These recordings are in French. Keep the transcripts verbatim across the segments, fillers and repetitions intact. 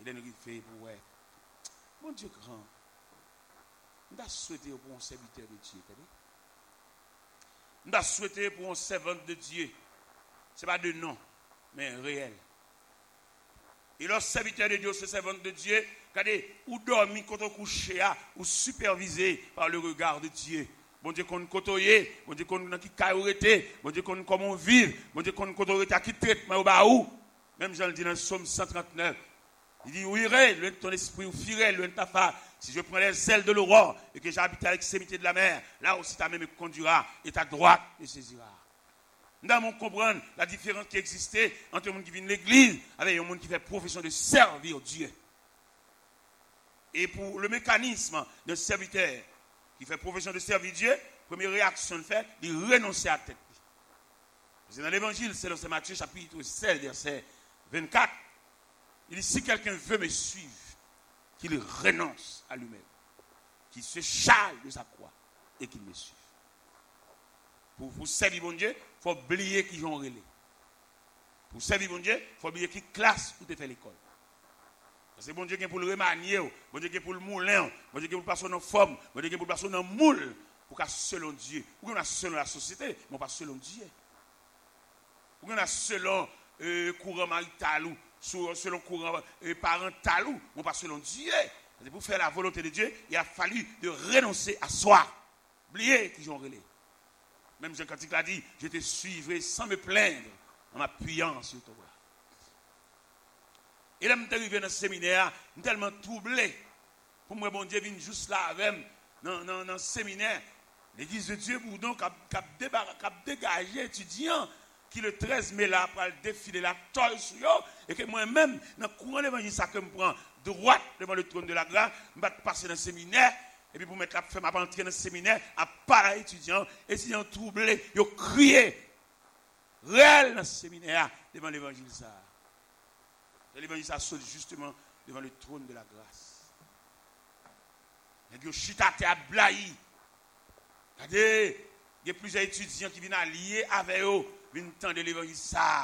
Il est fait pour ouais. Mon Dieu grand. Nous avons souhaité pour un serviteur de Dieu. Nous avons souhaité pour un servante de Dieu. Ce n'est pas de nom, mais réel. Et le serviteur de Dieu, ce servante de Dieu, regardez, ou dormi quand on couche, ou supervisé par le regard de Dieu. Bon Dieu, qu'on côtoie, bon Dieu, qu'on qui caillorité, bon Dieu, qu'on comment vivre, bon Dieu, qu'on côtoie qui traitement au bas où. Même Jean le dit dans le psaume cent trente-neuf. Il dit, oui, loin ton esprit, ou firait, loin ta face. Si je prends les ailes de l'aurore et que j'habite à l'extrémité de la mer, là aussi ta main me conduira et ta droite me saisira. Nous devons comprendre la différence qui existait entre un monde qui vient de l'église avec un monde qui fait profession de servir Dieu. Et pour le mécanisme d'un serviteur qui fait profession de servir Dieu, première réaction de faire, il renoncer à la tête. C'est dans l'évangile, c'est dans Matthieu chapitre seize, verset vingt-quatre. Il dit, si quelqu'un veut me suivre, qu'il renonce à lui-même, qu'il se charge de sa croix et qu'il me suive. Pour, pour servir bon Dieu, il faut oublier qu'ils ont relais. Pour servir bon Dieu, il faut oublier qui classe où tu fais l'école. Parce que bon Dieu qui est pour le remanier, bon Dieu qui est pour le moulin, bon Dieu qui est pour le passer dans la forme, bon Dieu qui est pour le passer dans le moule, pour qu'à selon Dieu. Ou qu'on a selon la société, mais pas selon Dieu. Ou qu'on a selon le euh, courant marital ou selon le courant euh, parental ou pas selon Dieu. Pour faire la volonté de Dieu, il a fallu de renoncer à soi. Oubliez qu'ils ont relais. Même Jean Cantique l'a dit, je te suivrai sans me plaindre en m'appuyant sur ton bras. Et là, je suis arrivé dans le séminaire, je suis tellement troublé. Pour moi, bon Dieu vient juste là avec moi, dans, dans le séminaire. L'église de Dieu, pour donc, a dégagé étudiants qui le treize mai là, pour défiler la toile sur eux, et que moi-même, dans le courant de l'évangile, ça que je me prends droite devant le trône de la grâce, je vais passer dans le séminaire. Et puis pour mettre la femme à entrer dans le séminaire, à parler à étudiants, étudiants troublés, ils ont crié, réel dans le séminaire, devant l'évangile ça. Et l'évangile ça saute justement devant le trône de la grâce. Et puis chita te a blahi. Regardez, il y a plusieurs étudiants qui viennent allier avec eux, viennent entendre l'évangile ça.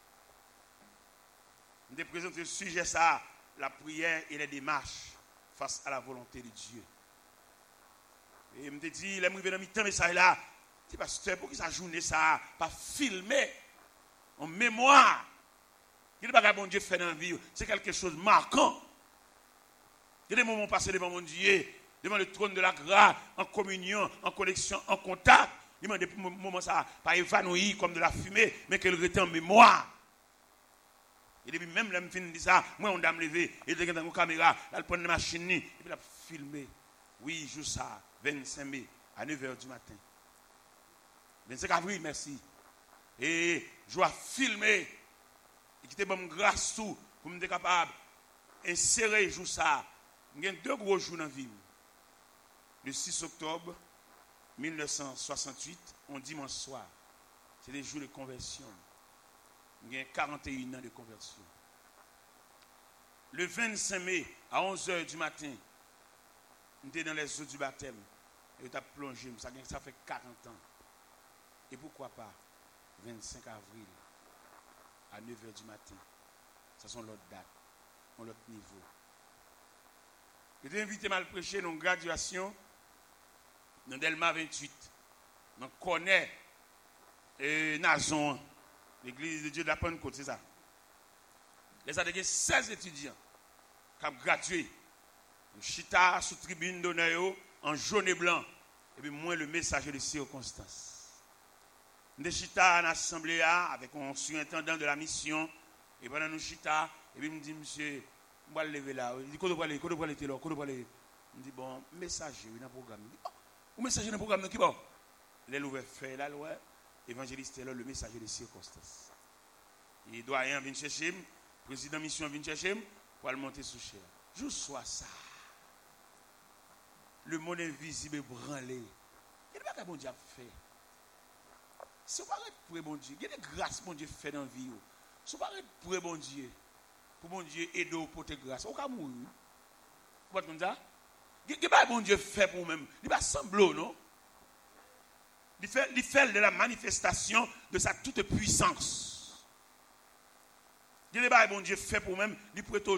On te présente le sujet ça, la prière et les démarches face à la volonté de Dieu. Et je me dis, il est dans mi-temps, mais ça là, c'est pasteur, pour que sa journée, ça, pas filmé, en mémoire. Il n'y a pas que bon Dieu fait dans la vie, c'est quelque chose de marquant. Il y a des moments passés devant mon Dieu, devant le trône de la grâce, en communion, en connexion, en contact. Il y a des moments, ça, pas évanoui comme de la fumée, mais qu'elle reste en mémoire. Et depuis même, là, je me dis ça, moi, on doit me lever, et je dans une caméra, là, je prends une machine, et puis là, filmer. Oui, joue ça. vingt-cinq mai à neuf heures du matin. vingt-cinq avril, merci. Et je dois filmer et qui te donne grâce tout pour me être capable d'insérer jour ça. Il y a deux gros jours dans la vie. Le six octobre mille neuf cent soixante-huit, on dimanche soir. C'est les jours de conversion. Il y a quarante et un ans de conversion. Le vingt-cinq mai à onze heures du matin, on était dans les eaux du baptême. Et on a plongé. Ça, ça fait quarante ans. Et pourquoi pas vingt-cinq avril à neuf heures du matin. Ça sont l'autre date. L'autre niveau. J'étais invité à le prêcher dans une graduation dans Delma vingt-huit. On connaît et Nazon, l'église de Dieu de la Pentecôte, c'est ça. Et ça a été seize étudiants qui ont gradué. Chita sous tribune d'honneur en jaune et blanc. Et puis moi, le messager de circonstance. Nous chita en assemblée avec un surintendant de la mission. Et pendant nous chita, et puis il me dit, monsieur, on va le lever là. Il dit, qu'on doit aller, qu'on doit aller, qu'on doit aller. Il me dit, bon, messager, il y a un programme. Il dit, oh, le messager dans le programme, qui bon? Il est ouvert fait la loi. Évangéliste est là, le messager de circonstance. Et doyen vient chercher, président mission vient chercher, pour le monter sous chair. Je sois ça. Le monde invisible est branlé. Il n'y a pas que bon Dieu a fait. Si vous arrêtez pour bon Dieu, il y a des grâces que bon Dieu fait dans la vie. Si vous arrêtez pour bon Dieu, pour bon Dieu aider vous pour te grâce, vous pouvez mourir. Vous comprenez ça? Il n'y a pas que bon Dieu fait pour vous-même. Il n'y a pas semblant, non? Il fait, il fait de la manifestation de sa toute puissance. Il n'y a pas que bon Dieu fait pour vous-même. Il pourrait te